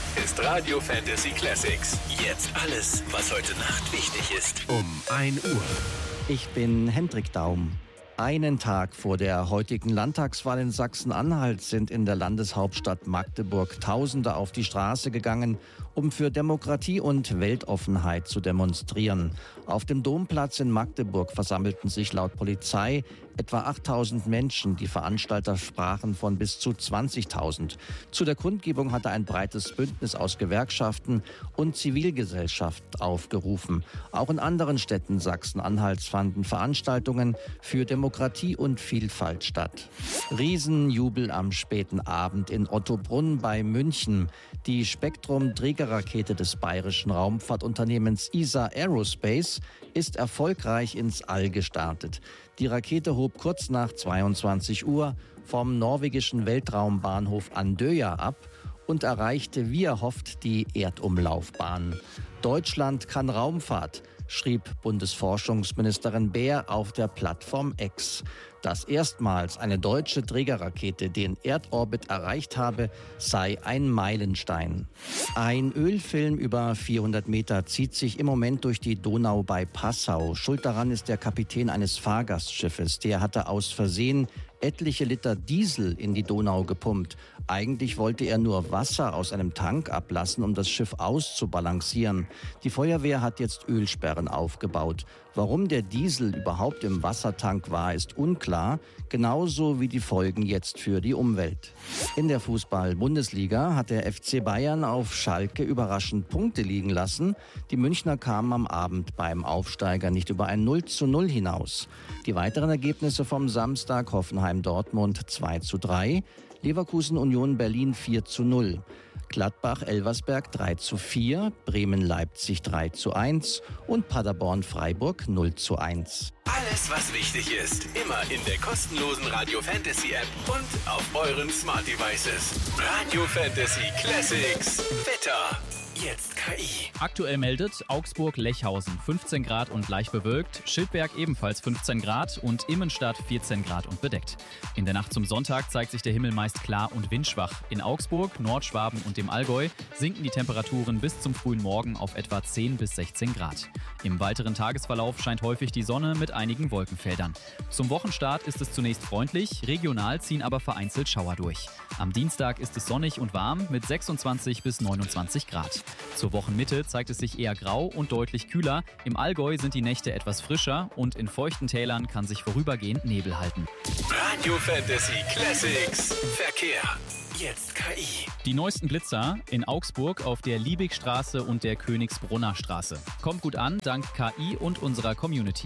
ist Radio Fantasy Classics. Jetzt alles, was heute Nacht wichtig ist. Um 1 Uhr. Ich bin Hendrik Daum. Einen Tag vor der heutigen Landtagswahl in Sachsen-Anhalt sind in der Landeshauptstadt Magdeburg Tausende auf die Straße gegangen, um für Demokratie und Weltoffenheit zu demonstrieren. Auf dem Domplatz in Magdeburg versammelten sich laut Polizei etwa 8.000 Menschen. Die Veranstalter sprachen von bis zu 20.000. Zu der Kundgebung hatte ein breites Bündnis aus Gewerkschaften und Zivilgesellschaft aufgerufen. Auch in anderen Städten Sachsen-Anhalts fanden Veranstaltungen für Demokratie und Vielfalt statt. Riesenjubel am späten Abend in Ottobrunn bei München. Die Spektrum-Trägerrakete des bayerischen Raumfahrtunternehmens ESA Aerospace ist erfolgreich ins All gestartet. Die Rakete hob kurz nach 22 Uhr vom norwegischen Weltraumbahnhof Andøya ab und erreichte, wie erhofft, die Erdumlaufbahn. Deutschland kann Raumfahrt, schrieb Bundesforschungsministerin Baer auf der Plattform X. Dass erstmals eine deutsche Trägerrakete den Erdorbit erreicht habe, sei ein Meilenstein. Ein Ölfilm über 400 Meter zieht sich im Moment durch die Donau bei Passau. Schuld daran ist der Kapitän eines Fahrgastschiffes. Der hatte aus Versehen etliche Liter Diesel in die Donau gepumpt. Eigentlich wollte er nur Wasser aus einem Tank ablassen, um das Schiff auszubalancieren. Die Feuerwehr hat jetzt Ölsperren aufgebaut. Warum der Diesel überhaupt im Wassertank war, ist unklar, genauso wie die Folgen jetzt für die Umwelt. In der Fußball-Bundesliga hat der FC Bayern auf Schalke überraschend Punkte liegen lassen. Die Münchner kamen am Abend beim Aufsteiger nicht über ein 0:0 hinaus. Die weiteren Ergebnisse vom Samstag: Hoffenheim-Dortmund 2:3, Leverkusen-Union Berlin 4:0, Gladbach-Elversberg 3:4, Bremen-Leipzig 3:1 und Paderborn-Freiburg 0:1. Alles, was wichtig ist, immer in der kostenlosen Radio Fantasy App und auf euren Smart Devices. Radio Fantasy Classics. Wetter. Jetzt KI. Aktuell meldet Augsburg-Lechhausen 15 Grad und leicht bewölkt, Schildberg ebenfalls 15 Grad und Immenstadt 14 Grad und bedeckt. In der Nacht zum Sonntag zeigt sich der Himmel meist klar und windschwach. In Augsburg, Nordschwaben und dem Allgäu sinken die Temperaturen bis zum frühen Morgen auf etwa 10 bis 16 Grad. Im weiteren Tagesverlauf scheint häufig die Sonne mit einigen Wolkenfeldern. Zum Wochenstart ist es zunächst freundlich, regional ziehen aber vereinzelt Schauer durch. Am Dienstag ist es sonnig und warm mit 26 bis 29 Grad. Zur Wochenmitte zeigt es sich eher grau und deutlich kühler. Im Allgäu sind die Nächte etwas frischer und in feuchten Tälern kann sich vorübergehend Nebel halten. Radio Fantasy Classics. Verkehr. Jetzt KI. Die neuesten Blitzer in Augsburg auf der Liebigstraße und der Königsbrunner Straße. Kommt gut an, dank KI und unserer Community.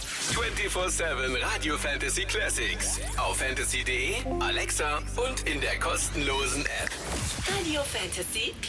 24/7 Radio Fantasy Classics. Auf fantasy.de, Alexa und in der kostenlosen App. Radio Fantasy